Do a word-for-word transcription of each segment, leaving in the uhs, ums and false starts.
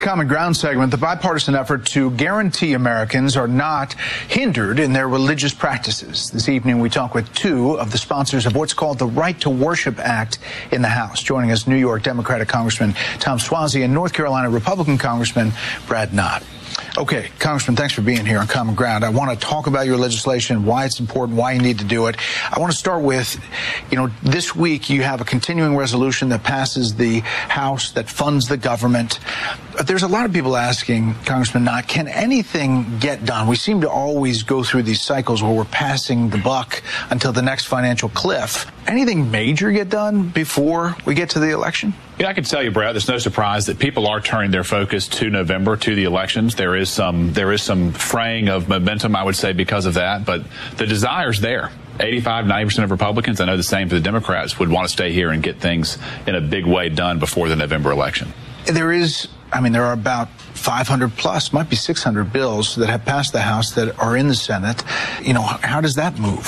Common Ground segment, the bipartisan effort to guarantee Americans are not hindered in their religious practices. This evening, we talk with two of the sponsors of what's called the Right to Worship Act in the House. Joining us, New York Democratic Congressman Tom Suozzi and North Carolina Republican Congressman Brad Knott. Okay, Congressman, thanks for being here on Common Ground. I want to talk about your legislation, why it's important, why you need to do it. I want to start with, you know, this week you have a continuing resolution that passes the House that funds the government. There's a lot of people asking, Congressman Knott, can anything get done? We seem to always go through these cycles where we're passing the buck until the next financial cliff. Anything major get done before we get to the election? Yeah, I can tell you, Brad, there's no surprise that people are turning their focus to November, to the elections. There is some there is some fraying of momentum, I would say, because of that. But the desire's there. eighty-five, ninety percent of Republicans, I know the same for the Democrats, would want to stay here and get things in a big way done before the November election. There is, I mean, there are about five hundred plus, might be six hundred bills that have passed the House that are in the Senate. You know, how does that move?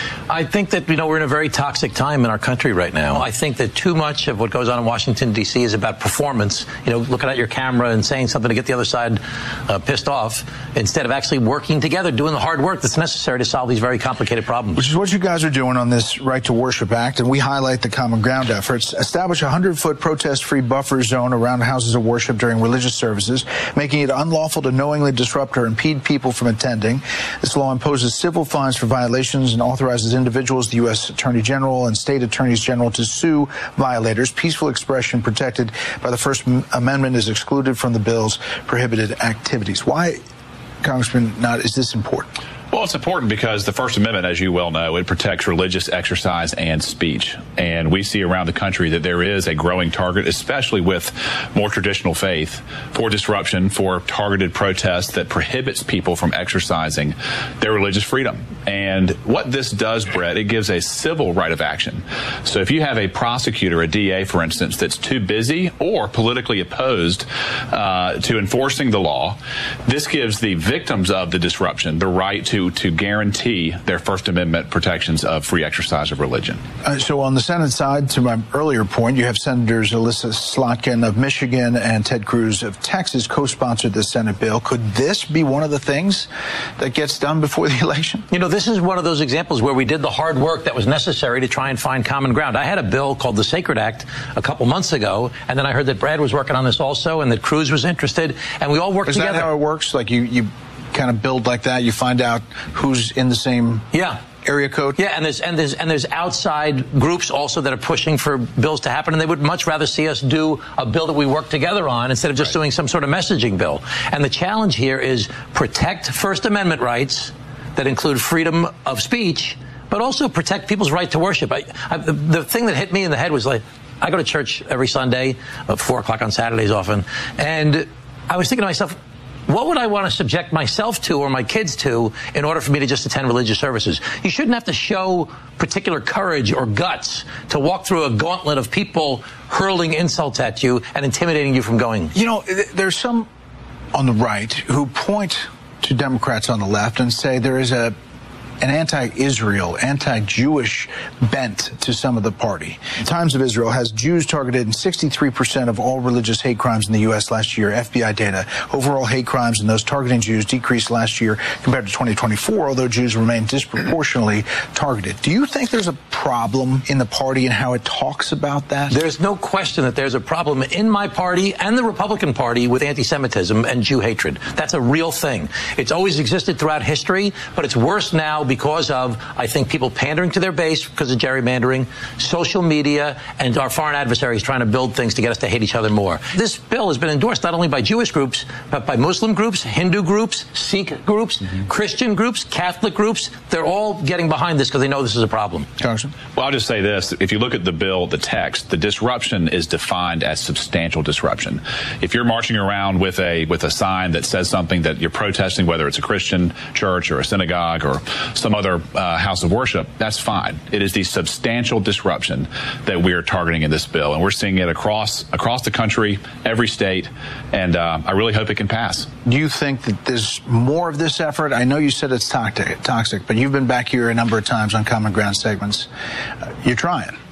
I think that, you know, we're in a very toxic time in our country right now. I think that too much of what goes on in Washington, D C is about performance, you know, looking at your camera and saying something to get the other side uh, pissed off, instead of actually working together, doing the hard work that's necessary to solve these very complicated problems. Which is what you guys are doing on this Right to Worship Act, and we highlight the Common Ground efforts. Establish a hundred-foot protest-free buffer zone around houses of worship during religious services, making it unlawful to knowingly disrupt or impede people from attending. This law imposes civil fines for violations and authorizes individuals, the U S Attorney General and state attorneys general, to sue violators. Peaceful expression protected by the First Amendment is excluded from the bill's prohibited activities. Why, Congressman Knott, is this important? Well, it's important because the First Amendment, as you well know, it protects religious exercise and speech. And we see around the country that there is a growing target, especially with more traditional faith, for disruption, for targeted protests that prohibits people from exercising their religious freedom. And what this does, Brett, it gives a civil right of action. So if you have a prosecutor, a D A, for instance, that's too busy or politically opposed uh, to enforcing the law, this gives the victims of the disruption the right to to guarantee their First Amendment protections of free exercise of religion. Uh, so on the Senate side, to my earlier point, you have Senators Elissa Slotkin of Michigan and Ted Cruz of Texas co-sponsored the Senate bill. Could this be one of the things that gets done before the election? You know, this is one of those examples where we did the hard work that was necessary to try and find common ground. I had a bill called the Sacred Act a couple months ago, and then I heard that Brad was working on this also, and that Cruz was interested, and we all worked is together. Is that how it works? Like you... you kind of build like that, you find out who's in the same yeah. area code? Yeah, and there's and there's and there's outside groups also that are pushing for bills to happen, and they would much rather see us do a bill that we work together on instead of just right. doing some sort of messaging bill. And the challenge here is protect First Amendment rights that include freedom of speech, but also protect people's right to worship. I, I, the, the thing that hit me in the head was, like, I go to church every Sunday, at four o'clock on Saturdays often, and I was thinking to myself, what would I want to subject myself to or my kids to in order for me to just attend religious services? You shouldn't have to show particular courage or guts to walk through a gauntlet of people hurling insults at you and intimidating you from going. You know, there's some on the right who point to Democrats on the left and say there is a an anti-Israel, anti-Jewish bent to some of the party. Times of Israel has Jews targeted in sixty-three percent of all religious hate crimes in the U S last year, F B I data. Overall hate crimes and those targeting Jews decreased last year compared to twenty twenty-four, although Jews remain disproportionately targeted. Do you think there's a problem in the party and how it talks about that? There's no question that there's a problem in my party and the Republican Party with anti-Semitism and Jew hatred. That's a real thing. It's always existed throughout history, but it's worse now because of, I think, people pandering to their base because of gerrymandering, social media, and our foreign adversaries trying to build things to get us to hate each other more. This bill has been endorsed not only by Jewish groups, but by Muslim groups, Hindu groups, Sikh groups, mm-hmm. Christian groups, Catholic groups. They're all getting behind this because they know this is a problem. Congressman? Well, I'll just say this. If you look at the bill, the text, the disruption is defined as substantial disruption. If you're marching around with a with a sign that says something that you're protesting, whether it's a Christian church or a synagogue or some other uh, house of worship, that's fine. It is the substantial disruption that we are targeting in this bill, and we're seeing it across across the country, every state, and uh, I really hope it can pass. Do you think that there's more of this effort? I know you said it's toxic, toxic, but you've been back here a number of times on Common Ground segments. Uh, you're trying.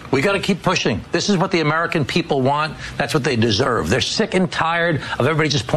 We got to keep pushing. This is what the American people want. That's what they deserve. They're sick and tired of everybody just pointing